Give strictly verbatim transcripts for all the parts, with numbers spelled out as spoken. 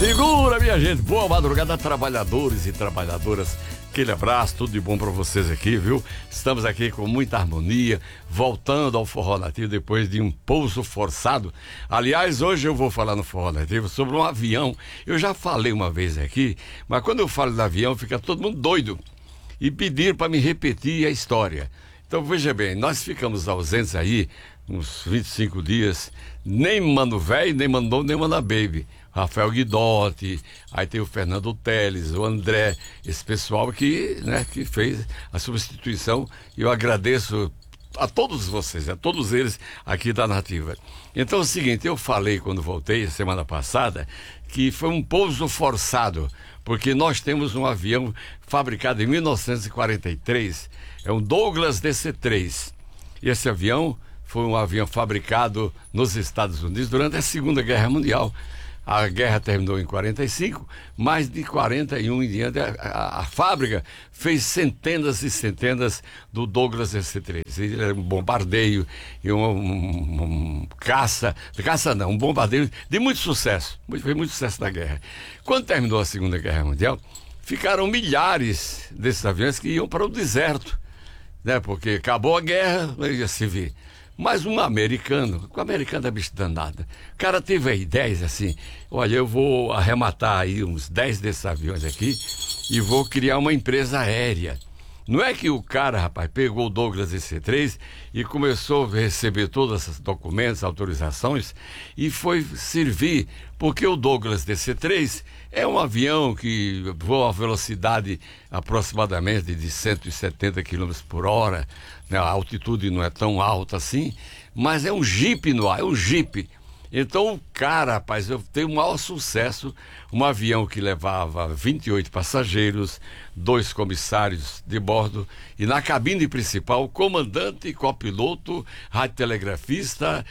Segura, minha gente. Boa madrugada, trabalhadores e trabalhadoras. Aquele abraço, tudo de bom pra vocês aqui, viu? Estamos aqui com muita harmonia, voltando ao Forró Nativo depois de um pouso forçado. Aliás, hoje eu vou falar no Forró Nativo sobre um avião. Eu já falei uma vez aqui, mas quando eu falo do avião, fica todo mundo doido. E pedir para me repetir a história. Então, veja bem, nós ficamos ausentes aí uns vinte e cinco dias, nem Mano Velho, nem Mandou, nem Manda Baby. Rafael Guidotti, aí tem o Fernando Teles, o André, esse pessoal que, né, que fez a substituição, e eu agradeço a todos vocês, a todos eles aqui da Nativa. Então é o seguinte, eu falei quando voltei semana passada que foi um pouso forçado, porque nós temos um avião fabricado em mil novecentos e quarenta e três, é um Douglas D C três, e esse avião foi um avião fabricado nos Estados Unidos durante a Segunda Guerra Mundial. A guerra terminou em quarenta e cinco, mas de quarenta e um em diante a, a, a fábrica fez centenas e centenas do Douglas D C três. Ele era um bombardeio e um, um, um caça, caça não, um bombardeio de muito sucesso, muito, fez muito sucesso na guerra. Quando terminou a Segunda Guerra Mundial, ficaram milhares desses aviões que iam para o deserto, né? Porque acabou a guerra, ia se vir. Mas um americano, o americano é bicho danado. O cara teve a ideia assim, olha, eu vou arrematar aí uns dez desses aviões aqui e vou criar uma empresa aérea. Não é que o cara, rapaz, pegou o Douglas D C três e começou a receber todos esses documentos, autorizações e foi servir, porque o Douglas D C três é um avião que voa a velocidade aproximadamente de cento e setenta quilômetros por hora, né? A altitude não é tão alta assim, mas é um Jeep no ar, é um Jeep. Então o cara, rapaz, eu tenho o maior sucesso, um avião que levava vinte e oito passageiros, dois comissários de bordo, e na cabine principal, comandante, copiloto, radiotelegrafista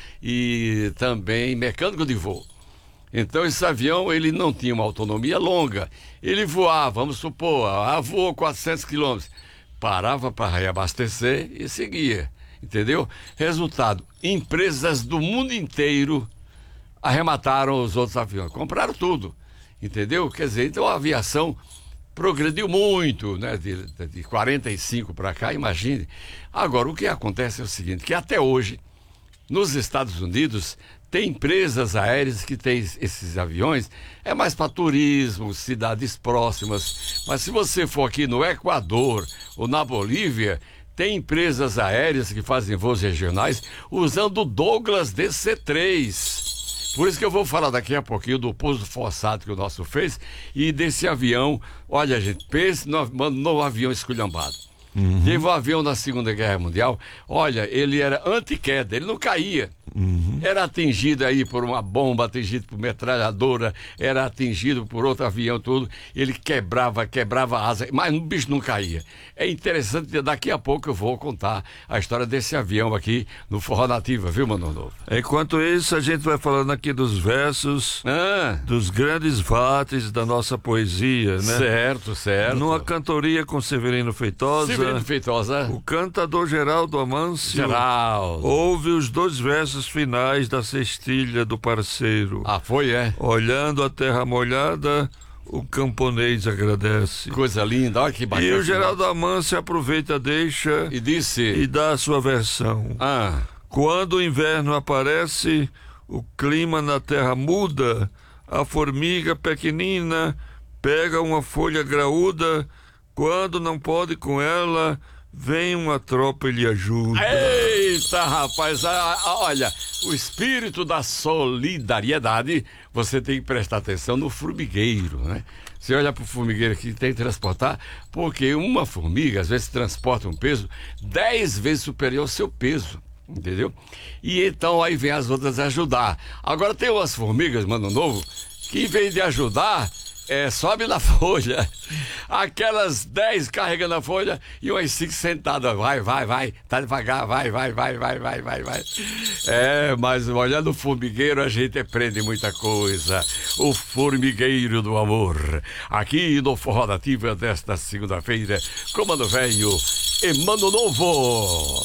e também mecânico de voo. Então esse avião, ele não tinha uma autonomia longa, ele voava, vamos supor, ah, voou quatrocentos quilômetros, parava para reabastecer e seguia, entendeu? Resultado, empresas do mundo inteiro arremataram os outros aviões, compraram tudo, entendeu? Quer dizer, então a aviação progrediu muito, né? De, de quarenta e cinco para cá, imagine. Agora, o que acontece é o seguinte, que até hoje, nos Estados Unidos, tem empresas aéreas que têm esses aviões, é mais para turismo, cidades próximas, mas se você for aqui no Equador ou na Bolívia, tem empresas aéreas que fazem voos regionais usando o Douglas D C três. Por isso que eu vou falar daqui a pouquinho do pouso forçado que o nosso fez e desse avião. Olha, gente, pense no, no avião esculhambado. Uhum. Teve um avião na Segunda Guerra Mundial, olha, ele era anti-queda, ele não caía. Uhum. Era atingido aí por uma bomba, atingido por metralhadora, era atingido por outro avião, tudo. Ele quebrava, quebrava a asa, mas o bicho não caía. É interessante, daqui a pouco eu vou contar a história desse avião aqui no Forró Nativa, viu, Mano Novo? Enquanto isso, a gente vai falando aqui dos versos, ah. dos grandes vates da nossa poesia, né? Certo, certo. Numa cantoria com Severino Feitosa. Severino Feitosa. O cantador Geraldo Amâncio. Geraldo. Ouve os dois versos finais da cestilha do parceiro. Ah, foi, é? Olhando a terra molhada, o camponês agradece. Coisa linda, olha que bacana. E o Geraldo Amâncio aproveita, deixa e disse e dá a sua versão. Ah. Quando o inverno aparece, o clima na terra muda, a formiga pequenina pega uma folha graúda, quando não pode com ela, vem uma tropa e lhe ajuda. Eita, rapaz, a, a, olha, o espírito da solidariedade, você tem que prestar atenção no formigueiro, né? Você olha para o formigueiro que tem que transportar, porque uma formiga, às vezes, transporta um peso dez vezes superior ao seu peso, entendeu? E então aí vem as outras ajudar. Agora tem umas formigas, Mano Novo, que em vez de ajudar, É, sobe na folha, aquelas dez carregando a folha e umas cinco sentadas, vai, vai, vai, tá devagar, vai, vai, vai, vai, vai, vai, vai. É, mas olhando o formigueiro a gente aprende muita coisa. O formigueiro do amor, aqui no Forró Nativa desta segunda-feira, Comando Velho e Mano Novo.